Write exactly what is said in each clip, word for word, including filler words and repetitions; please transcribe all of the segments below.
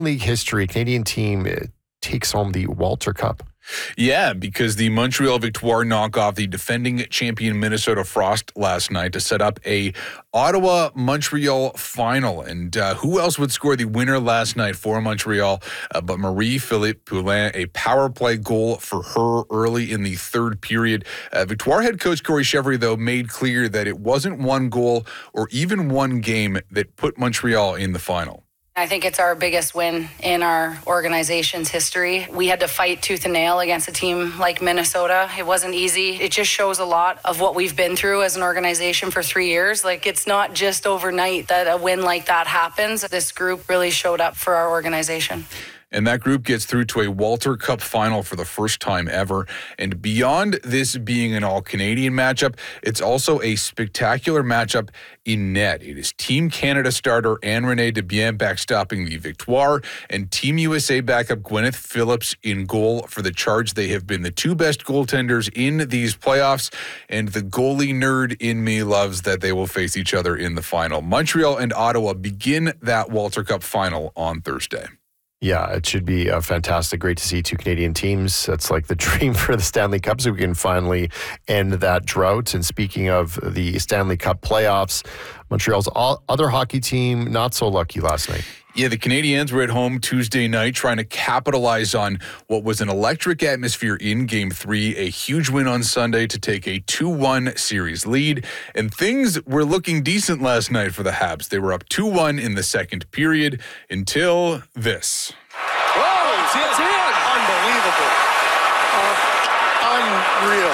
League history, Canadian team uh, takes home the Walter Cup. Yeah, because the Montreal Victoire knock off the defending champion Minnesota Frost last night to set up a Ottawa-Montreal final. And uh, who else would score the winner last night for Montreal uh, but Marie-Philippe Poulin, a power play goal for her early in the third period. Uh, Victoire head coach Corey Chevry, though, made clear that it wasn't one goal or even one game that put Montreal in the final. I think it's our biggest win in our organization's history. We had to fight tooth and nail against a team like Minnesota. It wasn't easy. It just shows a lot of what we've been through as an organization for three years. Like, it's not just overnight that a win like that happens. This group really showed up for our organization. And that group gets through to a Walter Cup final for the first time ever. And beyond this being an all-Canadian matchup, it's also a spectacular matchup in net. It is Team Canada starter Anne-Renee Desbiens backstopping the Victoire and Team U S A backup Gwyneth Phillips in goal for the Charge. They have been the two best goaltenders in these playoffs, and the goalie nerd in me loves that they will face each other in the final. Montreal and Ottawa begin that Walter Cup final on Thursday. Yeah, it should be uh, fantastic. Great to see two Canadian teams. That's like the dream for the Stanley Cup, so we can finally end that drought. And speaking of the Stanley Cup playoffs, Montreal's all other hockey team not so lucky last night. Yeah, the Canadiens were at home Tuesday night trying to capitalize on what was an electric atmosphere in Game three, a huge win on Sunday to take a two one series lead. And things were looking decent last night for the Habs. They were up two one in the second period until this. Whoa, it's in! It's in. Unbelievable. Uh, unreal.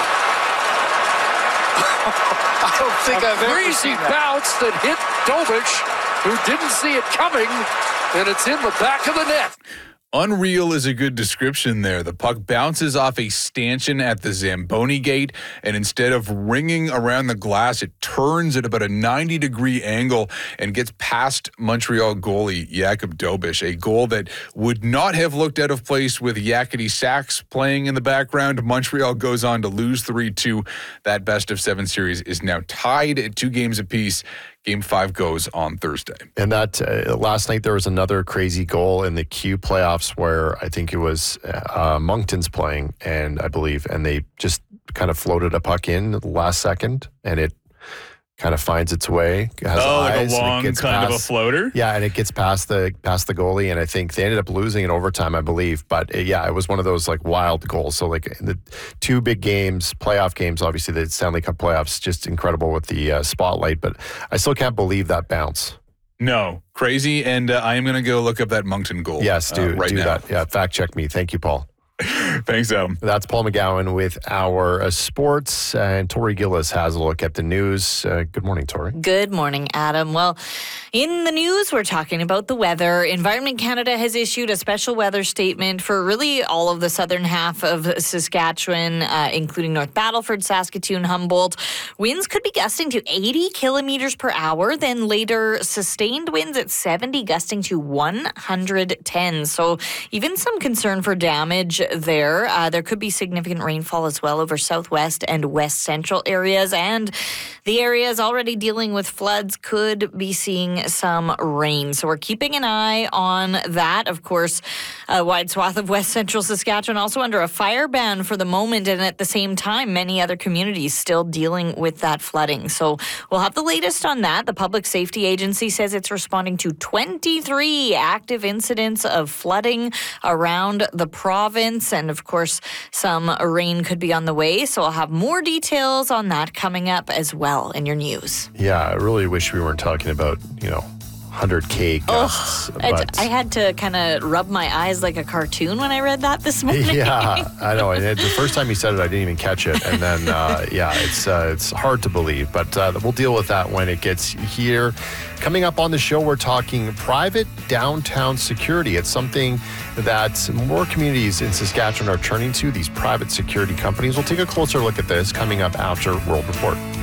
I don't think a I've ever crazy seen that. bounce that hit Dobich, who didn't see it coming, and it's in the back of the net. Unreal is a good description there. The puck bounces off a stanchion at the Zamboni gate, and instead of ringing around the glass, it turns at about a ninety-degree angle and gets past Montreal goalie Jakub Dobich, a goal that would not have looked out of place with Yakety Sax playing in the background. Montreal goes on to lose three two. That best-of-seven series is now tied at two games apiece. Game five goes on Thursday. And that uh, last night there was another crazy goal in the Q playoffs where I think it was uh, Moncton's playing, and I believe, and they just kind of floated a puck in at the last second, and it kind of finds its way. Has oh, eyes, like a long kind past, of a floater? Yeah, and it gets past the past the goalie, and I think they ended up losing in overtime, I believe. But uh, yeah, it was one of those like wild goals. So like the two big games, playoff games, obviously the Stanley Cup playoffs, just incredible with the uh, spotlight. But I still can't believe that bounce. No, crazy. And uh, I am going to go look up that Moncton goal. Yes, do, uh, right do now. that. Yeah, fact check me. Thank you, Paul. Thanks, Adam. That's Paul McGowan with our uh, sports, uh, and Tori Gillis has a look at the news. Uh, good morning, Tori. Good morning, Adam. Well, in the news, we're talking about the weather. Environment Canada has issued a special weather statement for really all of the southern half of Saskatchewan, uh, including North Battleford, Saskatoon, Humboldt. Winds could be gusting to eighty kilometers per hour, then later sustained winds at seventy, gusting to one hundred ten. So even some concern for damage there. Uh, there could be significant rainfall as well over southwest and west central areas, and the areas already dealing with floods could be seeing some rain. So we're keeping an eye on that. Of course, a wide swath of west central Saskatchewan also under a fire ban for the moment, and at the same time, many other communities still dealing with that flooding. So we'll have the latest on that. The Public Safety Agency says it's responding to twenty-three active incidents of flooding around the province. And of course, some rain could be on the way. So I'll have more details on that coming up as well in your news. Yeah, I really wish we weren't talking about, you know, one hundred K gusts. Oh, but I had to kind of rub my eyes like a cartoon when I read that this morning. Yeah, I know. And the first time you said it, I didn't even catch it. And then, uh, yeah, it's uh, it's hard to believe. But uh, we'll deal with that when it gets here. Coming up on the show, we're talking private downtown security. It's something that more communities in Saskatchewan are turning to, these private security companies. We'll take a closer look at this coming up after World Report.